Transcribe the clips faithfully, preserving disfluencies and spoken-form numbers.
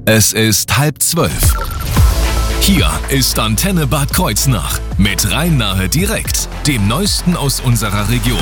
Es ist halb zwölf. Hier ist Antenne Bad Kreuznach mit Rhein-Nahe direkt, dem Neuesten aus unserer Region.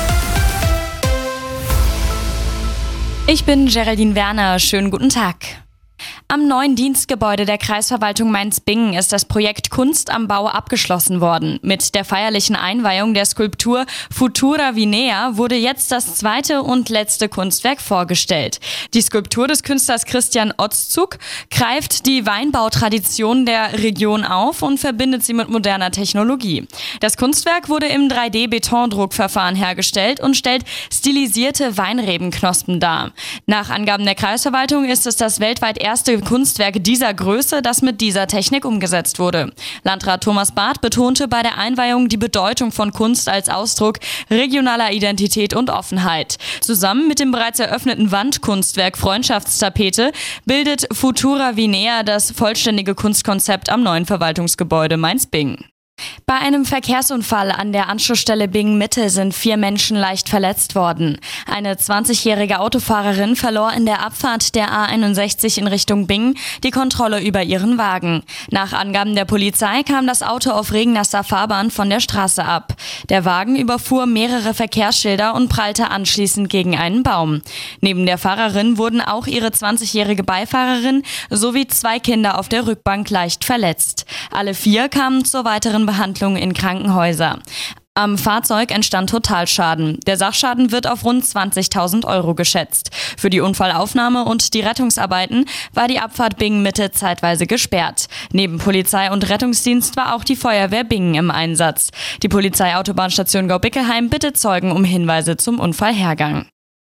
Ich bin Geraldine Werner, schönen guten Tag. Am neuen Dienstgebäude der Kreisverwaltung Mainz-Bingen ist das Projekt Kunst am Bau abgeschlossen worden. Mit der feierlichen Einweihung der Skulptur Futura Vinea wurde jetzt das zweite und letzte Kunstwerk vorgestellt. Die Skulptur des Künstlers Christian Otzug greift die Weinbautradition der Region auf und verbindet sie mit moderner Technologie. Das Kunstwerk wurde im drei D-Betondruckverfahren hergestellt und stellt stilisierte Weinrebenknospen dar. Nach Angaben der Kreisverwaltung ist es das weltweit erste Kunstwerk dieser Größe, das mit dieser Technik umgesetzt wurde. Landrat Thomas Barth betonte bei der Einweihung die Bedeutung von Kunst als Ausdruck regionaler Identität und Offenheit. Zusammen mit dem bereits eröffneten Wandkunstwerk Freundschaftstapete bildet Futura Vinea das vollständige Kunstkonzept am neuen Verwaltungsgebäude Mainz-Bingen. Bei einem Verkehrsunfall an der Anschlussstelle Bingen-Mitte sind vier Menschen leicht verletzt worden. Eine zwanzigjährige Autofahrerin verlor in der Abfahrt der A einundsechzig in Richtung Bingen die Kontrolle über ihren Wagen. Nach Angaben der Polizei kam das Auto auf regennasser Fahrbahn von der Straße ab. Der Wagen überfuhr mehrere Verkehrsschilder und prallte anschließend gegen einen Baum. Neben der Fahrerin wurden auch ihre zwanzigjährige Beifahrerin sowie zwei Kinder auf der Rückbank leicht verletzt. Alle vier kamen zur weiteren Behandlung in Krankenhäuser. Am Fahrzeug entstand Totalschaden. Der Sachschaden wird auf rund zwanzigtausend Euro geschätzt. Für die Unfallaufnahme und die Rettungsarbeiten war die Abfahrt Bingen-Mitte zeitweise gesperrt. Neben Polizei und Rettungsdienst war auch die Feuerwehr Bingen im Einsatz. Die Polizeiautobahnstation Gaubickelheim bittet Zeugen um Hinweise zum Unfallhergang.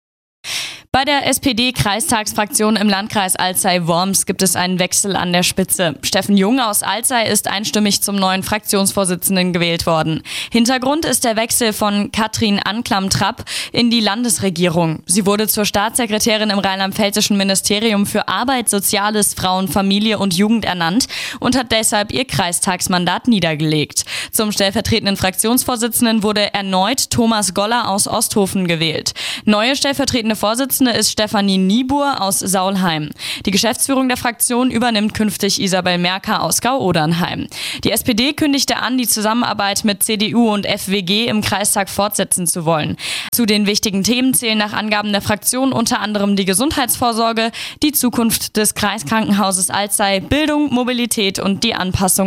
Bei der S P D-Kreistagsfraktion im Landkreis Alzey-Worms gibt es einen Wechsel an der Spitze. Steffen Jung aus Alzey ist einstimmig zum neuen Fraktionsvorsitzenden gewählt worden. Hintergrund ist der Wechsel von Katrin Anklam-Trapp in die Landesregierung. Sie wurde zur Staatssekretärin im rheinland-pfälzischen Ministerium für Arbeit, Soziales, Frauen, Familie und Jugend ernannt und hat deshalb ihr Kreistagsmandat niedergelegt. Zum stellvertretenden Fraktionsvorsitzenden wurde erneut Thomas Goller aus Osthofen gewählt. Neue stellvertretende Vorsitzende ist Stefanie Niebuhr aus Saulheim. Die Geschäftsführung der Fraktion übernimmt künftig Isabel Merker aus Gau-Odernheim. Die S P D kündigte an, die Zusammenarbeit mit C D U und F W G im Kreistag fortsetzen zu wollen. Zu den wichtigen Themen zählen nach Angaben der Fraktion unter anderem die Gesundheitsvorsorge, die Zukunft des Kreiskrankenhauses Alzey, Bildung, Mobilität und die Anpassung